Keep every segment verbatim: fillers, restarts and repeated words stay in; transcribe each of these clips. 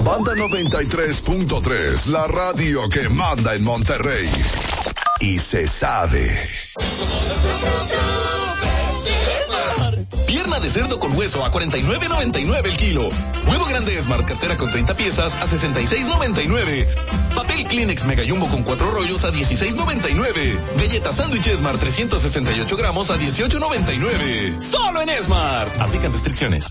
Banda noventa y tres punto tres, la radio que manda en Monterrey. Y se sabe. Pierna de cerdo con hueso a cuarenta y nueve noventa y nueve el kilo. Huevo grande Smart cartera con treinta piezas a sesenta y seis noventa y nueve. Papel Kleenex Mega Jumbo con cuatro rollos a dieciséis noventa y nueve. Galleta Sándwich Smart trescientos sesenta y ocho gramos a dieciocho noventa y nueve. Solo en Smart. Aplican restricciones.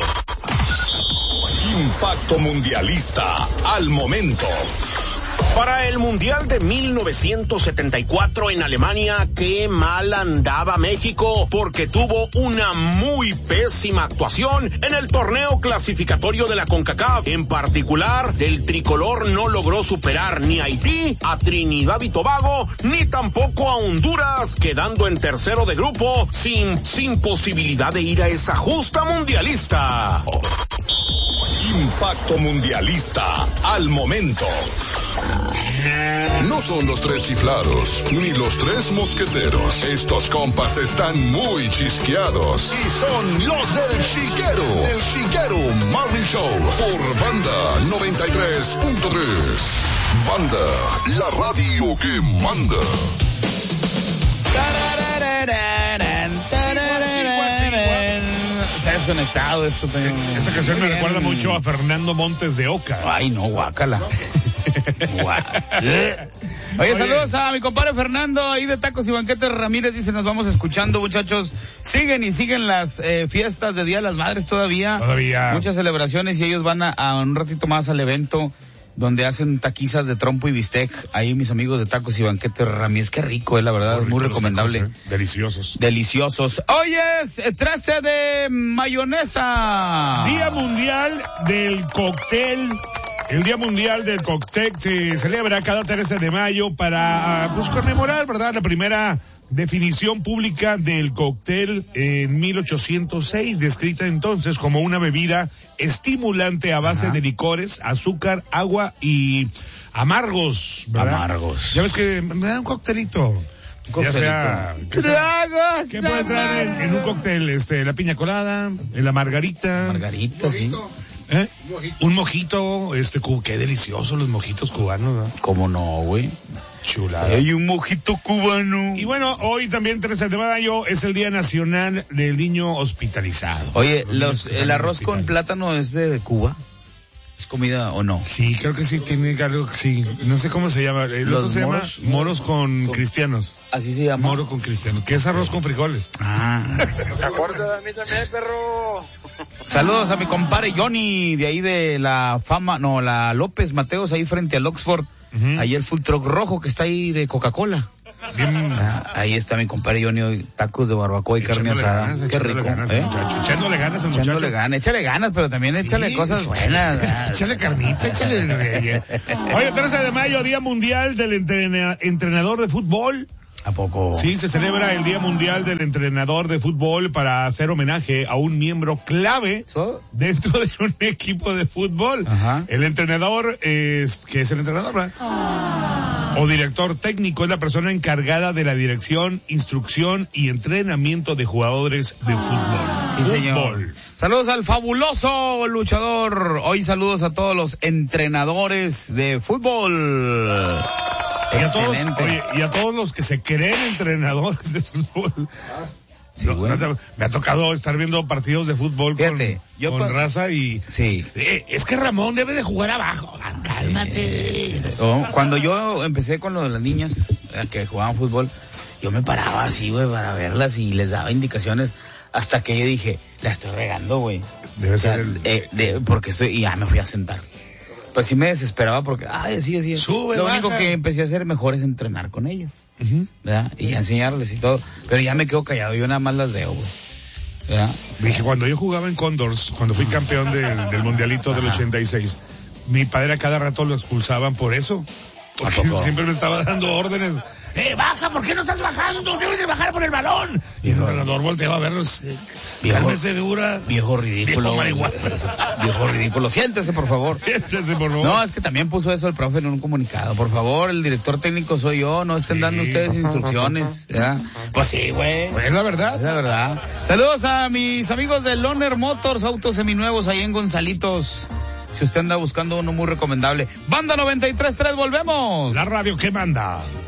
Impacto mundialista al momento. Para el Mundial de mil novecientos setenta y cuatro en Alemania, qué mal andaba México, porque tuvo una muy pésima actuación en el torneo clasificatorio de la CONCACAF. En particular, el tricolor no logró superar ni a Haití, a Trinidad y Tobago, ni tampoco a Honduras, quedando en tercero de grupo, sin, sin posibilidad de ir a esa justa mundialista. Impacto mundialista al momento. No son los tres chiflados, ni los tres mosqueteros. Estos compas están muy chisqueados. Y son los del Chiquero. El Chiquero Morning Show. Por Banda noventa y tres punto tres. Banda, la radio que manda. Se ha desconectado esto. Tengo... Esta canción me recuerda mucho a Fernando Montes de Oca. Ay, no, guácala. Oye, Oye, saludos a mi compadre Fernando, ahí de Tacos y Banquetes Ramírez, dice, nos vamos escuchando, muchachos. Siguen y siguen las eh, fiestas de Día de las Madres todavía. Todavía. Muchas celebraciones y ellos van a, a un ratito más al evento donde hacen taquizas de trompo y bistec. Ahí mis amigos de Tacos y Banquetes Ramírez, qué rico, eh, la verdad, muy, muy recomendable. Tacos, eh. Deliciosos. Deliciosos. Hoy es trece de mayonesa. Día Mundial del Cóctel. El Día Mundial del Cóctel se celebra cada trece de mayo para pues, conmemorar, ¿verdad?, la primera definición pública del cóctel en mil ochocientos seis, descrita entonces como una bebida estimulante a base Ajá. de licores, azúcar, agua y amargos, ¿verdad? Amargos. Ya ves que me da un coctelito. Un coctelito. Ya sea, que sea ¿qué puede entrar en, en un cóctel? Este, la piña colada, la margarita. Margarita, sí. ¿Eh? Un mojito. Un mojito, este, qué deliciosos los mojitos cubanos, ¿no? ¿Cómo no, güey? Chulada. Hay un mojito cubano. Y bueno, hoy también trece de mayo es el Día Nacional del Niño Hospitalizado. Oye, los, el arroz con plátano es de Cuba. ¿Es comida o no? Sí, creo que sí tiene algo, sí. No sé cómo se llama. El otro se llama moros con, con cristianos. Así se llama. Moro con cristianos. Que es arroz con frijoles. Ah. ¿Te acuerdas de mí también, perro? Saludos a mi compadre Johnny, de ahí de la fama, no, la López Mateos, ahí frente al Oxford. Uh-huh. Ahí el food truck rojo que está ahí de Coca-Cola. Bien. Ah, ahí está mi compadre Johnny, tacos de barbacoa y carne asada. Ganas, Qué rico, ganas, ¿eh? Echándole ganas al muchacho. Echándole ganas, échale ganas, pero también sí. échale cosas buenas. Échale carnita, échale. Oye, trece de mayo, Día Mundial del entrena, Entrenador de Fútbol. ¿A poco? Sí, se celebra el Día Mundial del Entrenador de Fútbol para hacer homenaje a un miembro clave ¿So? dentro de un equipo de fútbol. Ajá. El entrenador es, ¿qué es el entrenador, verdad? Ah. O director técnico, es la persona encargada de la dirección, instrucción y entrenamiento de jugadores de fútbol. Sí, señor. Fútbol. Saludos al fabuloso luchador. Hoy saludos a todos los entrenadores de fútbol. Y a, todos, oye, y a todos los que se creen entrenadores de fútbol. Sí, no, bueno. no te, me ha tocado estar viendo partidos de fútbol Fíjate, con, yo con pa- raza y... Sí. Eh, es que Ramón debe de jugar abajo. Cálmate. Sí. Oh, cuando yo empecé con lo de las niñas que jugaban fútbol, yo me paraba así, güey, para verlas y les daba indicaciones hasta que yo dije, la estoy regando, güey. Debe o sea, ser el... Eh, de, porque estoy... Y ya me fui a sentar. Pues sí me desesperaba porque, ay, sí, sí. Sube, Lo baja. único que empecé a hacer mejor es entrenar con ellas, uh-huh. ¿verdad? Y enseñarles y todo. Pero ya me quedo callado, yo nada más las veo, güey. ¿Verdad? O sea, dije, cuando yo jugaba en Condors, cuando fui campeón del, del mundialito del ochenta y seis, mi padre a cada rato lo expulsaban por eso. Porque siempre me estaba dando órdenes. ¡Eh, baja! ¿Por qué no estás bajando? ¡Debes de bajar por el balón! Y el entrenador volteaba a verlos. Viejo, figura. Viejo ridículo. Viejo, viejo ridículo. Siéntese, por favor. Siéntese, por favor. No, es que también puso eso el profe en un comunicado. Por favor, el director técnico soy yo. No estén sí. dando ustedes instrucciones. ¿Ya? Pues sí, güey. Pues es la verdad. Es la verdad. Saludos a mis amigos de Loner Motors, autos seminuevos ahí en Gonzalitos. si usted anda buscando uno muy recomendable. Banda noventa y tres punto tres, volvemos. La radio que manda.